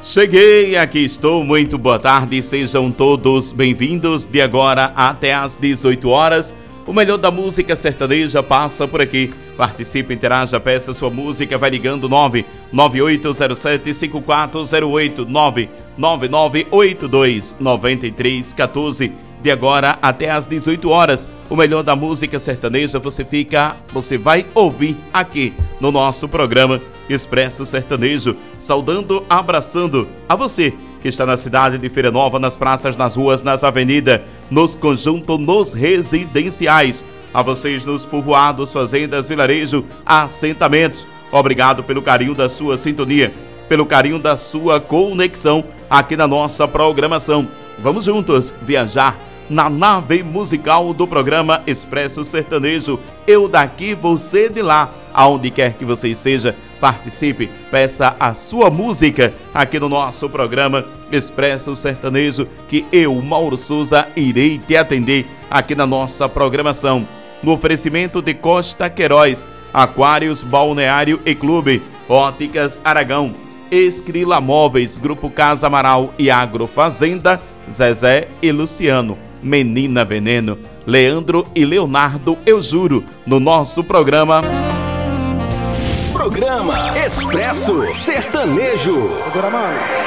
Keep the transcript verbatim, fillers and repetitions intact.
Cheguei, aqui estou, muito boa tarde, sejam todos bem-vindos. De agora até às dezoito horas, o melhor da música sertaneja passa por aqui. Participe, interaja, peça sua música, vai ligando nove nove oito zero sete cinco quatro zero oito, nove nove nove oito dois nove três um quatro. De agora até às dezoito horas, o melhor da música sertaneja você fica, você vai ouvir aqui no nosso programa Expresso Sertanejo, saudando, abraçando a você que está na cidade de Feira Nova, nas praças, nas ruas, nas avenidas, nos conjuntos, nos residenciais, a vocês nos povoados, fazendas, vilarejo, assentamentos. Obrigado pelo carinho da sua sintonia, pelo carinho da sua conexão aqui na nossa programação. Vamos juntos viajar na nave musical do programa Expresso Sertanejo. Eu daqui, você de lá. Aonde quer que você esteja, participe, peça a sua música aqui no nosso programa Expresso Sertanejo, que eu, Mauro Souza, irei te atender aqui na nossa programação. No oferecimento de Costa Queiroz, Aquários, Balneário e Clube, Óticas Aragão, Escrila Móveis, Grupo Casa Amaral e Agrofazenda, Zezé e Luciano, Menina Veneno, Leandro e Leonardo, eu juro, no nosso programa... Programa Expresso Sertanejo. Segura, mano.